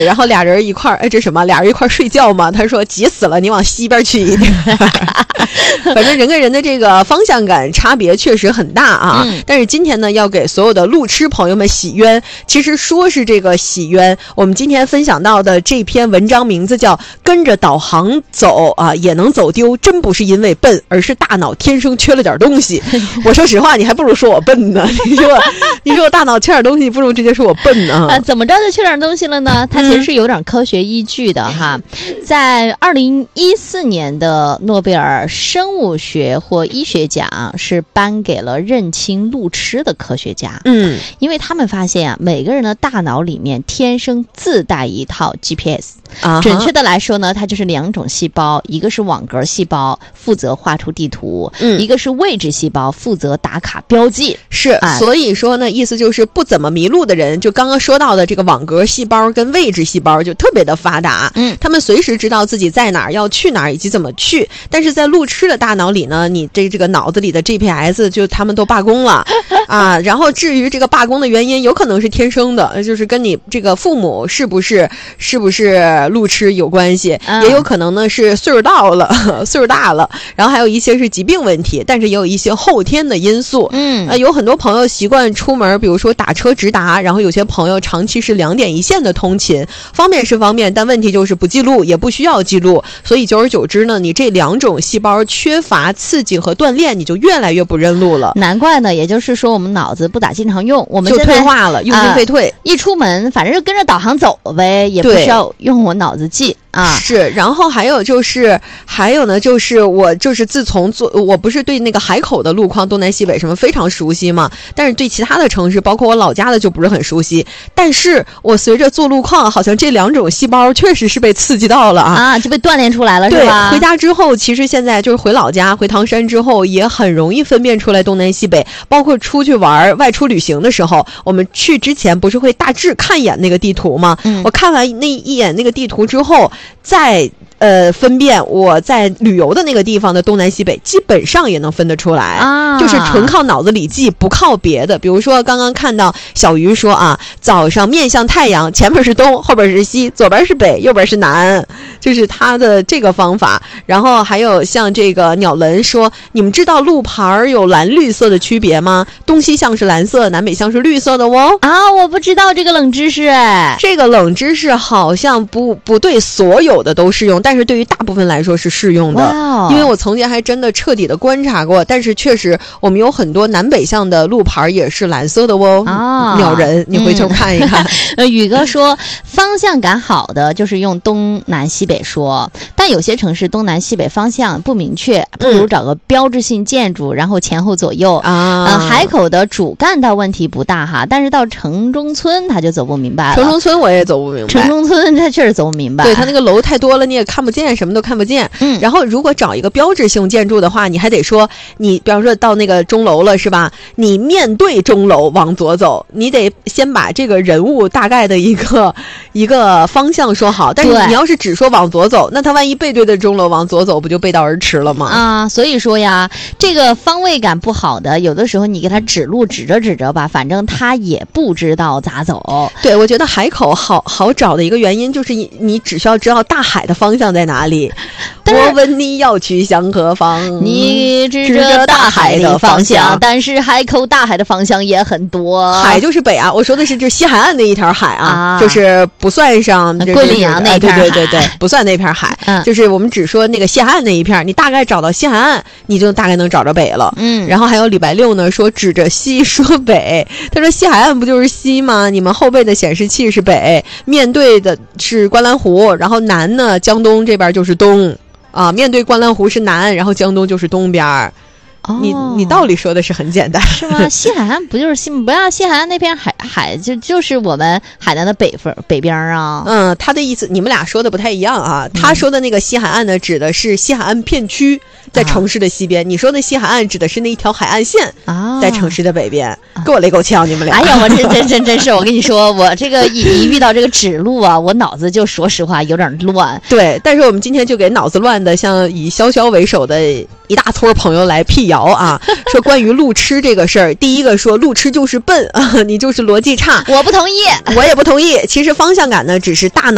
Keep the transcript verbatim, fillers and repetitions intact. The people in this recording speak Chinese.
然后俩人一块儿，哎，这什么？俩人一块儿睡觉嘛？他说急死了，你往西边去一点。反正人跟人的这个方向感差别确实很大啊。嗯、但是今天呢，要给所有的路痴朋友们洗冤。其实说是这个洗冤，我们今天分享到的这篇文章名字叫《跟着导航走啊也能走丢》，真不是因为笨，而是大脑天生缺了点东西。我说实话，你还不如说我笨呢。你说，你说我大脑缺点东西，不如直接说我笨呢。 啊，怎么着就缺点东西了呢？它其实是有点科学依据的哈。嗯、在二零一四年的诺贝尔生物学或医学奖是颁给了认清路痴的科学家。嗯，因为他们发现啊，每个人的大脑里面天生自带一套 G P S。Uh-huh. 准确的来说呢，它就是两种细胞，一个是网格细胞，负责画出地图，嗯，一个是位置细胞，负责打卡标记。 是、啊，所以说呢，意思就是不怎么迷路的人，就刚刚说到的这个网格细胞跟位置细胞就特别的发达，嗯，他们随时知道自己在哪儿，要去哪儿以及怎么去。但是在路痴的大脑里呢，你这这个脑子里的 G P S 就他们都罢工了啊。然后至于这个罢工的原因，有可能是天生的，就是跟你这个父母是不是是不是路痴有关系，嗯、也有可能呢是岁数到了，岁数大了，然后还有一些是疾病问题，但是也有一些后天的因素。嗯，呃，有很多朋友习惯出门，比如说打车直达，然后有些朋友长期是两点一线的通勤，方便是方便，但问题就是不记录，也不需要记录，所以久而久之呢，你这两种细胞缺乏刺激和锻炼，你就越来越不认路了。 难怪呢，也就是说我们脑子不咋经常用，我们就退化了，用进废退、呃。 一出门反正就跟着导航走呗，也不需要用我脑子记。啊， 是，然后还有就是，还有呢，就是我就是自从做，我不是对那个海口的路况东南西北什么非常熟悉嘛，但是对其他的城市，包括我老家的就不是很熟悉。但是我随着做路况，好像这两种细胞确实是被刺激到了啊， 啊，就被锻炼出来了，是吧？ 对，回家之后，其实现在就是回老家、回唐山之后，也很容易分辨出来东南西北。包括出去玩、外出旅行的时候，我们去之前不是会大致看一眼那个地图吗？嗯，我看完那一眼那个地图之后，再呃分辨我在旅游的那个地方的东南西北，基本上也能分得出来啊，就是纯靠脑子里记，不靠别的。比如说刚刚看到小鱼说啊，早上面向太阳，前面是东，后边是西，左边是北，右边是南，就是他的这个方法。然后还有像这个鸟人说，你们知道路牌有蓝绿色的区别吗？东西向是蓝色，南北向是绿色的哦。 啊，我不知道这个冷知识哎， 这个冷知识好像不不对所有的都适用，但是对于大部分来说是适用的。因为我曾经还真的彻底的观察过，但是确实我们有很多南北向的路牌也是蓝色的哦。啊，鸟人，你回头看一看。 呃、嗯，宇哥说方向感好的就是用东南西北说，但有些城市东南西北方向不明确，不如找个标志性建筑，嗯、然后前后左右啊。呃，海口的主干道问题不大哈，但是到城中村他就走不明白了。 城中村我也走不明白， 城中村他确实走不明白， 对，他那个楼太多了，你也看不见，什么都看不见。嗯，然后如果找一个标志性建筑的话，你还得说，你比方说到那个钟楼了是吧？你面对钟楼往左走，你得先把这个人物大概的一个一个方向说好。但是你要是只说往左走，那他万一背对着钟楼往左走，不就背道而驰了吗？ 啊，所以说呀，这个方位感不好的，有的时候你给他指路指着指着吧，反正他也不知道咋走。 对，我觉得海口好好找的一个原因就是你你只需要知道大海的方向在哪里。我问你要去向何方， 你指着大海的方向，但是海口大海的方向也很多。 海就是北啊，我说的是这西海岸那一条海啊，啊就是不算上桂林洋那片海、 啊、对对对对，不算那片海、嗯，就是我们只说那个西海岸那一片，你大概找到西海岸，你就大概能找着北了。嗯，然后还有礼拜六呢，说指着西说北，他说西海岸不就是西吗？你们后背的显示器是北，面对的是观澜湖，然后南呢，江东这边就是东。啊，面对观澜湖是南，然后江东就是东边儿。哦，你你道理说的是很简单， 是吗？西海岸不就是西？不要西海岸那片海海就就是我们海南的北方北边啊。 嗯，他的意思你们俩说的不太一样啊。嗯、他说的那个西海岸呢，指的是西海岸片区，在城市的西边；啊、你说的西海岸指的是那一条海岸线啊，在城市的北边。啊、给我雷够呛，你们俩！ 哎呀，我真真真真是，我跟你说，我这个一一遇到这个指路啊，我脑子就说实话有点乱。 对，但是我们今天就给脑子乱的，像以潇潇为首的一大撮朋友来辟谣啊，说关于路痴这个事儿，第一个说路痴就是笨啊，你就是逻辑差， 我不同意， 我也不同意。其实方向感呢，只是大脑